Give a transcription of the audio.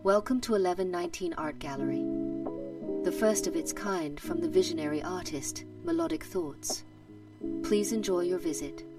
Welcome to 1119 Art Gallery, the first of its kind from the visionary artist, Melodic Thoughts. Please enjoy your visit.